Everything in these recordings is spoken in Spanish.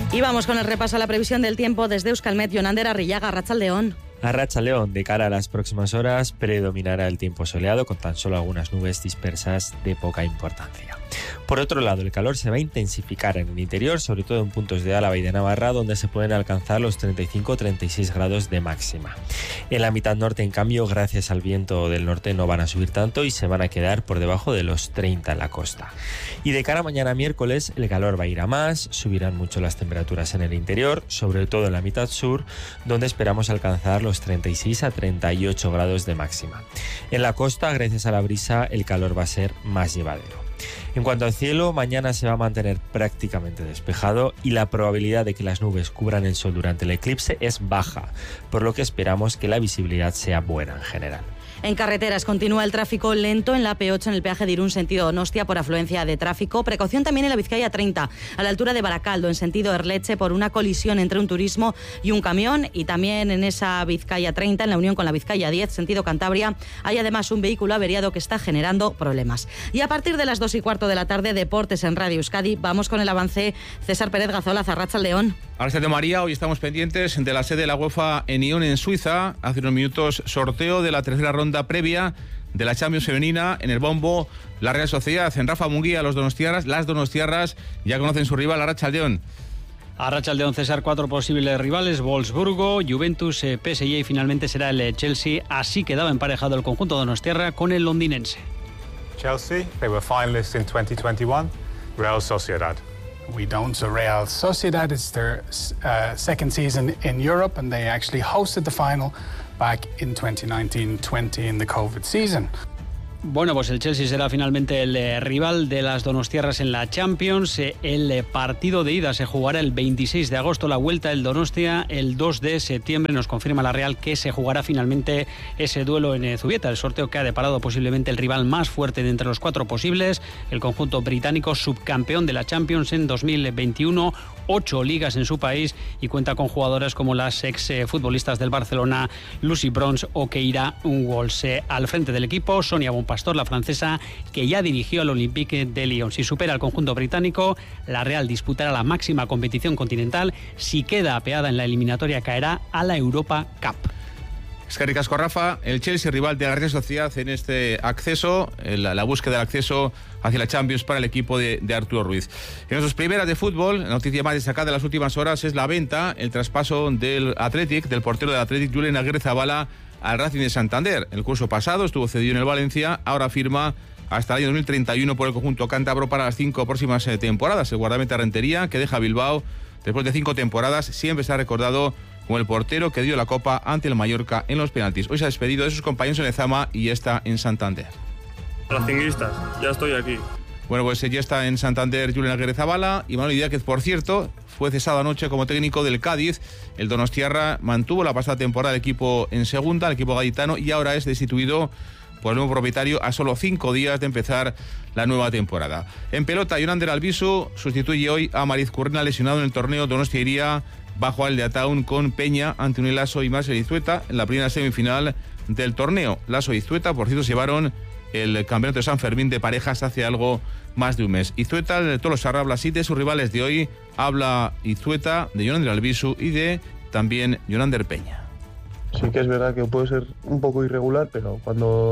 Y vamos con el repaso a la previsión del tiempo desde Euskalmet. Yonander Arrillaga, Arratsaldeon. Arratsaldeon, de cara a las próximas horas predominará el tiempo soleado con tan solo algunas nubes dispersas de poca importancia. Por otro lado, el calor se va a intensificar en el interior, sobre todo en puntos de Álava y de Navarra, donde se pueden alcanzar los 35-36 grados de máxima. En la mitad norte, en cambio, gracias al viento del norte no van a subir tanto y se van a quedar por debajo de los 30 en la costa. Y de cara a mañana miércoles, el calor va a ir a más, subirán mucho las temperaturas en el interior, sobre todo en la mitad sur, donde esperamos alcanzar los 36 a 38 grados de máxima. En la costa, gracias a la brisa, el calor va a ser más llevadero. En cuanto al cielo, mañana se va a mantener prácticamente despejado y la probabilidad de que las nubes cubran el sol durante el eclipse es baja, por lo que esperamos que la visibilidad sea buena en general. En carreteras continúa el tráfico lento en la P8 en el peaje de Irún sentido Donostia por afluencia de tráfico. Precaución también en la Vizcaya 30 a la altura de Baracaldo en sentido Erleche por una colisión entre un turismo y un camión. Y también en esa Vizcaya 30 en la unión con la Vizcaya 10 sentido Cantabria hay además un vehículo averiado que está generando problemas. Y a partir de las 2:15 de la tarde, deportes en Radio Euskadi. Vamos con el avance. César Pérez Gazola, Arratsaldeon. Arratsaldeon, María. Hoy estamos pendientes de la sede de la UEFA en Lyon, en Suiza. Hace unos minutos sorteo de la tercera ronda previa de la Champions femenina. En el bombo, la Real Sociedad. En Rafa Munguía, las donostiarras ya conocen su rival. Arratsaldeon. Arratsaldeon, César. 4 posibles rivales: Wolfsburgo, Juventus, PSG y finalmente será el Chelsea. Así quedaba emparejado el conjunto donostiarra con el londinense. Chelsea, they were finalists in 2021. Real Sociedad. We don't. So Real Sociedad is their second season in Europe, and they actually hosted the final back in 2019-20 in the COVID season. Bueno, pues el Chelsea será finalmente el rival de las donostiarras en la Champions. El partido de ida se jugará el 26 de agosto, la vuelta del Donostia el 2 de septiembre. Nos confirma la Real que se jugará finalmente ese duelo en Zubieta, el sorteo que ha deparado posiblemente el rival más fuerte de entre los 4 posibles, el conjunto británico subcampeón de la Champions en 2021, 8 ligas en su país y cuenta con jugadoras como las ex futbolistas del Barcelona, Lucy Bronze o Keira Walsh. Al frente del equipo, Sonia Bonpastor, la francesa, que ya dirigió al Olympique de Lyon. Si supera al conjunto británico, la Real disputará la máxima competición continental. Si queda apeada en la eliminatoria, caerá a la Europa Cup. Eskerrik asko, Rafa. El Chelsea, rival de la Real Sociedad en este acceso, la búsqueda del acceso hacia la Champions para el equipo de Arturo Ruiz. En nuestras primeras de fútbol, la noticia más destacada de las últimas horas es la venta, el traspaso del portero del Athletic, Julen Aguirre-Zabala, al Racing de Santander. El curso pasado estuvo cedido en el Valencia, ahora firma hasta el año 2031 por el conjunto cántabro para las 5 próximas temporadas. El guardameta Rentería, que deja Bilbao después de 5 temporadas, siempre se ha recordado como el portero que dio la copa ante el Mallorca en los penaltis. Hoy se ha despedido de sus compañeros en Lezama y ya está en Santander. Racinguistas, ya estoy aquí. Bueno, pues ya está en Santander Julen Aguirre-Zabala y Manuel Díaz, por cierto, fue cesado anoche como técnico del Cádiz. El donostiarra mantuvo la pasada temporada el equipo en segunda, el equipo gaditano, y ahora es destituido por el nuevo propietario a solo 5 días de empezar la nueva temporada. En pelota, Yonander Albisu sustituye hoy a Mariz Currena, lesionado en el torneo Donostia Iría bajo al de Ataun con Peña ante un Lasso y Marcel Izueta en la primera semifinal del torneo. Lasso y Izueta, por cierto, se llevaron el campeonato de San Fermín de parejas hace algo más de un mes. Izueta, de Tolosarra, habla así de sus rivales de hoy. Habla Izueta de Yonander Albisu y de también Yonander Peña. Sí que es verdad que puede ser un poco irregular, pero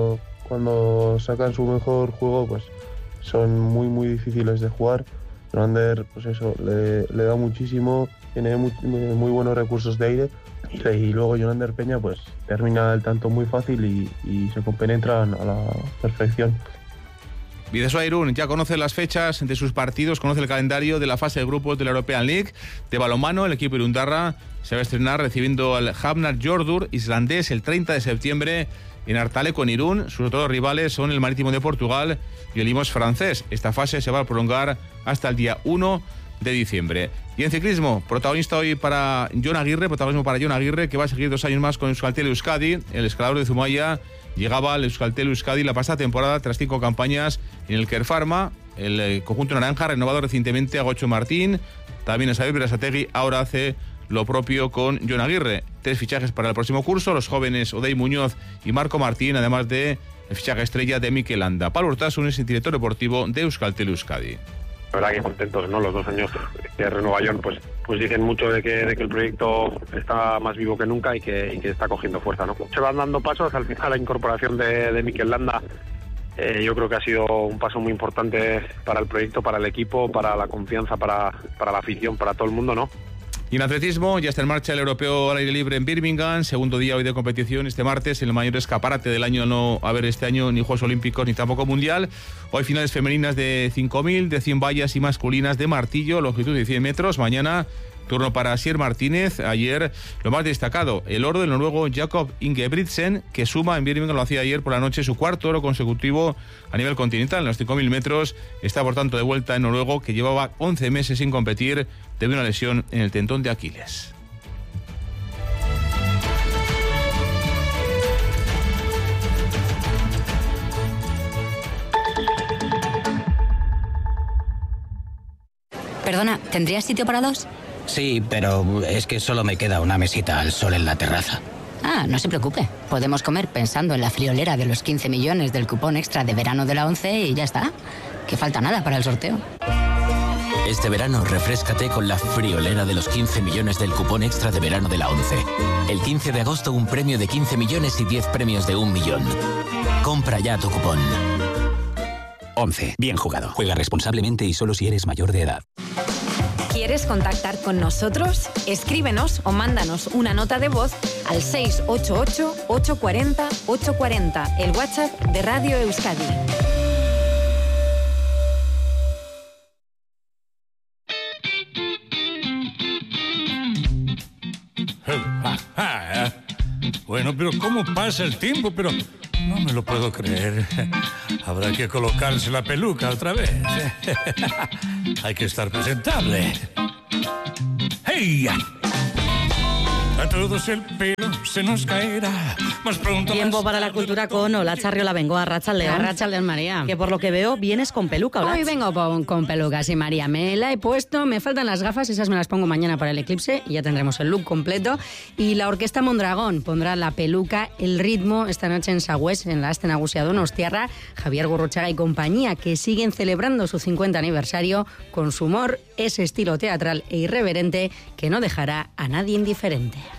cuando sacan su mejor juego, pues son muy difíciles de jugar. Yonander, pues eso, le da muchísimo, tiene muy buenos recursos de aire, y luego Yonander Peña pues termina el tanto muy fácil y se compenetran a la perfección. Bidasoa Irún ya conoce las fechas de sus partidos, conoce el calendario de la fase de grupos de la European League. De balonmano, el equipo irundarra se va a estrenar recibiendo al Hamnar Jordur islandés el 30 de septiembre en Artaleco, en Irún. Sus otros rivales son el Marítimo de Portugal y el Imos francés. Esta fase se va a prolongar hasta el día 1 de diciembre. Y en ciclismo, protagonismo para Jon Aguirre, que va a seguir 2 años más con Euskaltel Euskadi. El escalador de Zumaya llegaba al Euskaltel Euskadi la pasada temporada tras 5 campañas en el Kerfarma. El conjunto naranja ha renovado recientemente a Gocho Martín, también a Xavier Berasategui, ahora hace lo propio con Jon Aguirre. 3 fichajes para el próximo curso, los jóvenes Odey Muñoz y Marco Martín, además de el fichaje estrella de Mikel Landa. Pablo Urtasun es el director deportivo de Euskaltel Euskadi. La verdad que contentos, ¿no? Los 2 años que renueva Jon, pues dicen mucho de que el proyecto está más vivo que nunca y que está cogiendo fuerza, ¿no? Se van dando pasos. Al final la incorporación de Mikel Landa yo creo que ha sido un paso muy importante para el proyecto, para el equipo, para la confianza, para la afición, para todo el mundo, ¿no? Y en atletismo ya está en marcha el europeo al aire libre en Birmingham, segundo día hoy de competición este martes, el mayor escaparate del año. No haber este año ni Juegos Olímpicos ni tampoco Mundial. Hoy finales femeninas de 5.000, de 100 vallas y masculinas de martillo, longitud de 100 metros. Mañana turno para Asier Martínez. Ayer lo más destacado, el oro del noruego Jakob Ingebrigtsen, que suma en Birmingham, lo hacía ayer por la noche, su cuarto oro consecutivo a nivel continental en los 5.000 metros. Está por tanto de vuelta en noruego, que llevaba 11 meses sin competir debido a una lesión en el tendón de Aquiles. Perdona, ¿tendrías sitio para 2? Sí, pero es que solo me queda una mesita al sol en la terraza. Ah, no se preocupe. Podemos comer pensando en la friolera de los 15 millones del cupón extra de verano de la ONCE y ya está. Que falta nada para el sorteo. Este verano refréscate con la friolera de los 15 millones del cupón extra de verano de la ONCE. El 15 de agosto un premio de 15 millones y 10 premios de 1 millón. Compra ya tu cupón. ONCE. Bien jugado. Juega responsablemente y solo si eres mayor de edad. ¿Quieres contactar con nosotros? Escríbenos o mándanos una nota de voz al 688-840-840, el WhatsApp de Radio Euskadi. Bueno, pero ¿cómo pasa el tiempo? Pero no me lo puedo creer. Habrá que colocarse la peluca otra vez. Hay que estar presentable. ¡Hey! A todos el pelo se nos caerá más pronto. Tiempo para la cultura con Olatz Arriola Bengoa, Arratsaldeon. Arratsaldeon, María. Que por lo que veo vienes con peluca, Olatz. Hoy vengo con peluca, sí, María. Me la he puesto, me faltan las gafas, esas me las pongo mañana para el eclipse y ya tendremos el look completo. Y la Orquesta Mondragón pondrá la peluca, el ritmo, esta noche en Sagüés, en la Aste Nagusia Donostiarra. Javier Gurruchaga y compañía, que siguen celebrando su 50 aniversario con su humor, ese estilo teatral e irreverente que no dejará a nadie indiferente.